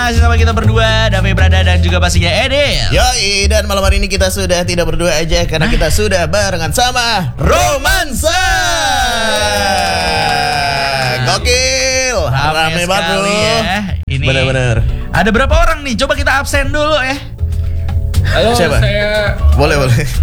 masih sama kita berdua, Davi Brada dan juga pastinya Edil. Yoi, dan malam hari ini kita sudah tidak berdua aja karena kita sudah barengan sama Romansa. Gokil, rame banget bro ya. Ini bener-bener. Ada berapa orang nih? Coba kita absen dulu ya. Halo, siapa? saya Boleh.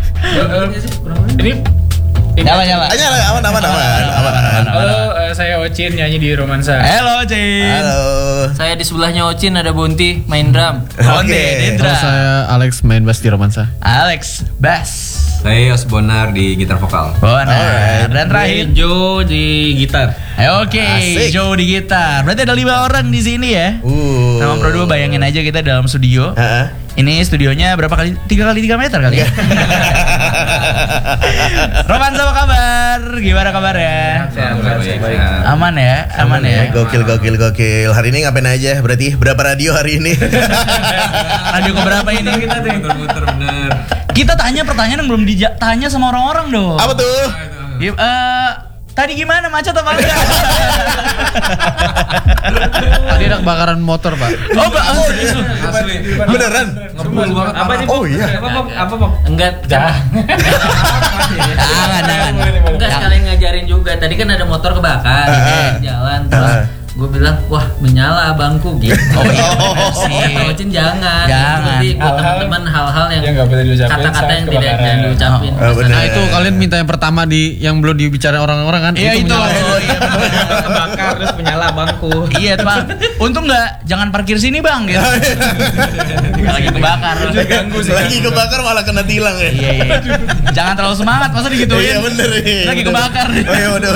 Ini Nyala. Aman. Halo, saya Ocin nyanyi di Romansa. Halo, Cin. Halo. Saya di sebelahnya Ocin ada Bonti main drum. Oke, Dendra. Saya Alex main bass di Romansa. Alex, bass. Saya Yos Bonar di gitar vokal. Bonar. Dan terakhir Jo di gitar. Oke, Asik. Joe di gitar. Berarti ada 5 orang di sini ya. Sama Pro 2 bayangin aja kita dalam studio. Ini studionya berapa kali? 3 kali 3 meter kali ya. Romansa apa kabar? Gimana kabarnya? Baik. Aman ya? Aman ya? Gokil. Hari ini ngapain aja? Berarti berapa radio hari ini? Radio keberapa ini kita tuh? Muter-muter bener. Kita tanya pertanyaan yang belum ditanya sama orang-orang dong. Apa tuh? Ya, tadi gimana, macet apa enggak? Tadi ada kebakaran motor, Pak. Oh, serius lu? Asli. Beneran? Ngebul banget. Apa sih? Oh iya. Apa, Pop? Enggak, Jangan. enggak sekalian ngajarin juga. Tadi kan ada motor kebakar di jalan terus gue bilang, wah menyala abangku gitu. Oh iya, bener sih. Kata Ocin jangan. Jangan. Jadi buat teman-teman hal-hal yang Yang nggak boleh diucapin kata-kata saat yang tidak kebakaran. diucapin. Oh, bener. Nah, itu kalian minta yang pertama yang belum dibicarain orang-orang kan? Iya itu. menyala. Oh, iya bener. Kebakar terus menyala bangku. Iya bang, untung nggak jangan parkir sini bang gitu. Lagi kebakar. Ganggu sih. Lagi kebakar malah kena tilang ya. Iya. Jangan terlalu semangat, masa digituin. Iya bener. Lagi kebakar. Oh iya udah.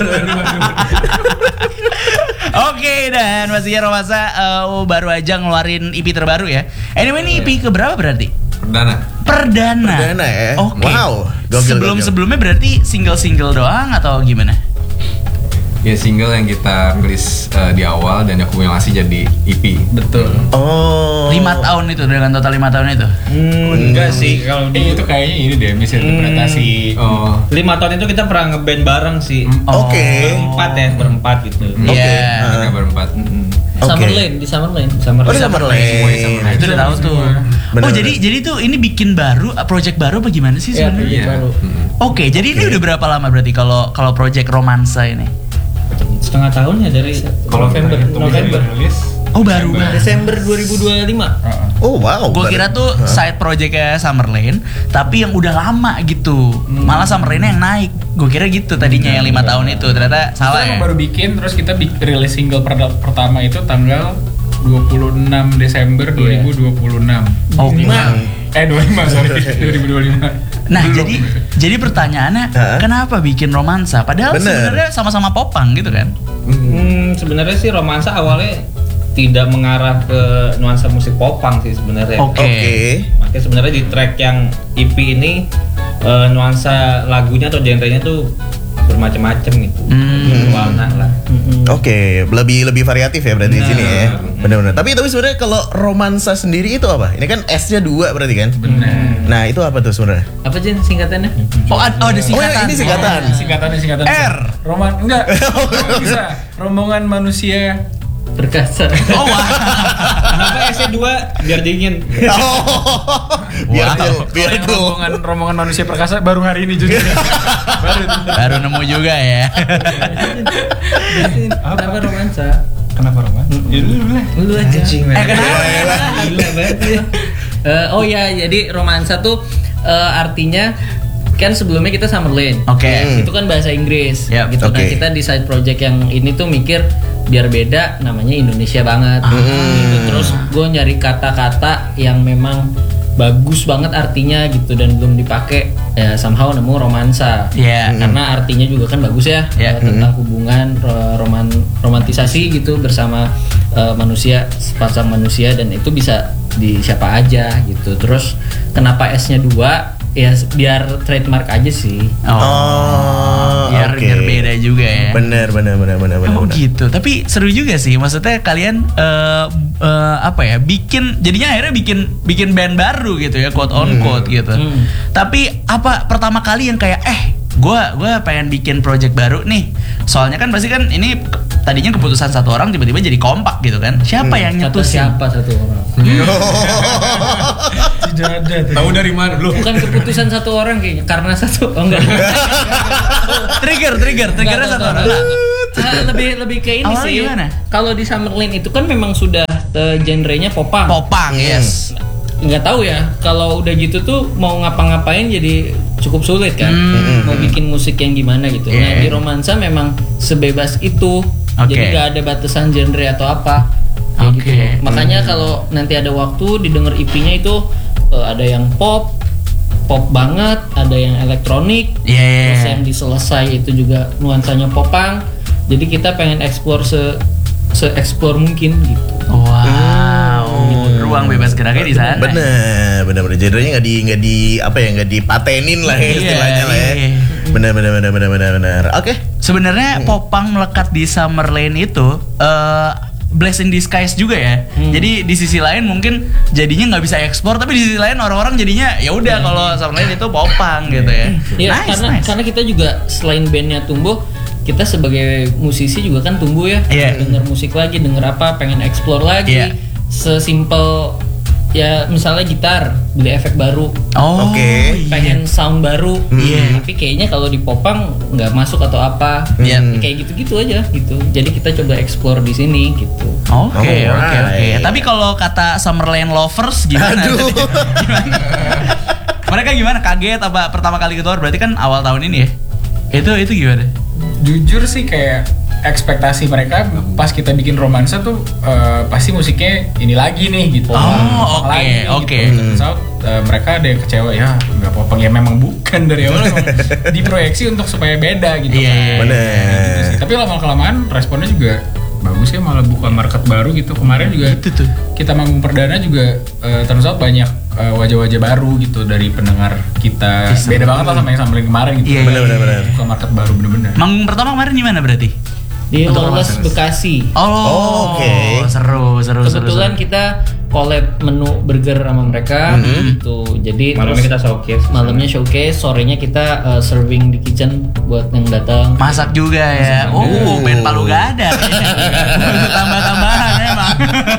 Oke, dan pastinya Romansa baru aja ngeluarin EP terbaru ya. Anyway, ini EP keberapa berarti? Perdana. Perdana ya. Oke. Wow. Gokil. Sebelumnya berarti single doang atau gimana? Ya single yang kita rilis di awal dan akumulasi jadi EP. Betul. Oh. 5 tahun itu, dengan total 5 tahun itu. Enggak sih, kalau itu kayaknya ini deh misinterpretasi. Oh. 5 tahun itu kita pernah ngeband bareng sih. Oke. Berempat gitu. Iya. Kita berempat. Summer Lane, di Summer Lane. Oh di Summer Lane. Nah, itu udah tahu tuh. Bener. Oh, jadi tuh ini bikin baru, project baru apa gimana sih Iya, sebenarnya? project baru. Oke, jadi ini udah berapa lama berarti kalau project Romansa ini? Setengah tahun ya dari November. Oh, baru banget. Desember 2025. Oh wow. Gue kira tuh side projectnya Summer Lane, tapi yang udah lama gitu. Malah Summer Lane yang naik. Gue kira gitu tadinya yang 5 tahun itu. Ternyata salah Kita ya. baru bikin, terus kita rilis single pertama itu tanggal 26 Desember 2026. Oh, 25 sorry 2025. Nah, jadi pertanyaannya kenapa bikin Romansa? Padahal Bener. sebenarnya sama-sama popang gitu kan? Sebenarnya sih Romansa awalnya tidak mengarah ke nuansa musik popang sih sebenarnya. Oke. Makanya sebenarnya di track yang EP ini nuansa lagunya atau genrenya tuh bermacam-macam gitu. Warna lah. Oke, lebih variatif ya berarti di sini ya. Benar-benar. Tapi sebenarnya kalau Romansa sendiri itu apa? Ini kan S-nya 2 berarti kan? Benar. Nah, itu apa tuh sebenarnya? Apa Jin singkatannya? Oh, ada singkatan. ini singkatan. Singkatan R. Enggak. Bisa. Rombongan manusia Perkasa. Oh, wah. Kenapa S-nya 2? Biar dingin. Biar rombongan manusia perkasa baru hari ini juga. Baru nemu juga ya. Kenapa Romansa? Kenapa rombongan? Ya Lu aja. Kenapa? Gila banget ya. Oh ya, jadi Romansa tuh artinya kan sebelumnya kita Summer Lane. Oke. Itu kan bahasa Inggris. Yap, gitu. oke. Nah, kita di side project yang ini tuh mikir biar beda, namanya Indonesia banget. Gitu. Terus gue nyari kata-kata yang memang bagus banget artinya gitu dan belum dipakai. Ya somehow nemu Romansa. Iya. Karena artinya juga kan bagus ya. Iya. Tentang hubungan romantisasi gitu bersama manusia, sepasang manusia, dan itu bisa di siapa aja gitu. Terus kenapa S-nya 2? Ya biar trademark aja sih. Biar oke. beda juga ya. Bener. Oh gitu. Tapi seru juga sih. Maksudnya kalian apa ya? Jadinya akhirnya bikin band baru gitu ya, quote on quote gitu. Tapi apa pertama kali yang kayak gue pengen bikin project baru nih. Soalnya kan pasti kan ini tadinya keputusan satu orang tiba-tiba jadi kompak gitu kan. Siapa yang Kata nyetusin? siapa satu orang? Tidak ada. Tahu dari mana lu? Bukan keputusan satu orang kayaknya, karena satu enggak. Triggernya Enggak, satu orang. enggak. Lebih ke ini Awalnya sih. gimana? Kalau di Summerlin itu kan memang sudah genrenya popang. Popang, yes. Nggak tahu ya, kalau udah gitu tuh mau ngapa-ngapain jadi cukup sulit kan. Mau bikin musik yang gimana gitu. Nah, Yeah. di Romansa memang sebebas itu. Oke. Jadi nggak ada batasan genre atau apa. Kayak Oke. gitu loh. Makanya kalau nanti ada waktu didengar EP-nya itu ada yang pop banget, ada yang elektronik, Iya. terus yang diselesai itu juga nuansanya popang. Jadi kita pengen explore se-explore mungkin gitu. Wow. Ruang bebas geraknya di sana. Bener. Genrenya nggak dipatenin lah ya Iya, istilahnya lah ya. iya. Bener. Oke. Sebenarnya popang melekat di Summerlin itu blessing in disguise juga ya. Jadi di sisi lain mungkin jadinya nggak bisa ekspor, tapi di sisi lain orang-orang jadinya ya udah kalau Summerlin itu popang gitu ya. Iya, Nice. karena kita juga selain bandnya tumbuh, kita sebagai musisi juga kan tumbuh ya. Iya. Denger musik lagi, denger apa, pengen explore lagi. Iya. Sesimpel ya misalnya gitar, beli efek baru, Oh. Oke. iya. pengen sound baru. Iya. Tapi kayaknya kalau di popang nggak masuk atau apa. Iya. Kayak gitu-gitu aja gitu. Jadi kita coba explore di sini gitu. Oke. Alright. Tapi kalau kata Summerlin lovers gimana? Aduh. Gimana? Mereka gimana? Kaget apa pertama kali keluar? Berarti kan awal tahun ini ya? Itu gimana? Jujur sih kayak ekspektasi mereka pas kita bikin Romansa tuh pasti musiknya ini lagi nih gitu. Oh, Popang oke, lagi nih, oke. Gitu. Turns out, mereka ada yang kecewa ya nggak popang ya memang bukan dari awal memang diproyeksi untuk supaya beda gitu Iya, kan. iya, Bener. Gitu sih. Tapi lama kelamaan responnya juga bagus ya, malah buka market baru gitu. Kemarin juga Itu tuh. kita manggung perdana juga turns out banyak wajah-wajah baru gitu dari pendengar kita. Beda banget lah sama yang Summerlin kemarin gitu. Iya, iya, Bener. Buka market baru bener-bener. Manggung pertama kemarin di mana berarti? Di Lawless Bekasi. Oh, Oke. seru. Kebetulan kita collab menu burger sama mereka gitu. Jadi Malamnya terus kita showcase. malamnya showcase, sorenya kita serving di kitchen buat yang datang. Masak juga ya. Oh, band Palu Gada. Butuh tambah-tambahan emang.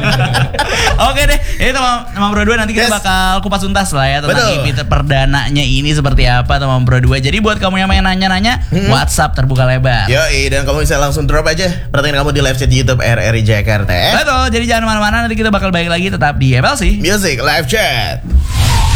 Oke deh, ini teman Bro 2 nanti kita Yes. bakal kupas tuntas lah ya tentang Betul. EP perdananya ini seperti apa teman Bro 2. Jadi buat kamu yang pengen nanya-nanya, WhatsApp terbuka lebar. Yoi, dan kamu bisa langsung drop aja pertanyaan kamu di live chat YouTube RRI Jakarta. Betul, jadi jangan kemana-mana, nanti kita bakal balik lagi tetap di MLC. Music live chat.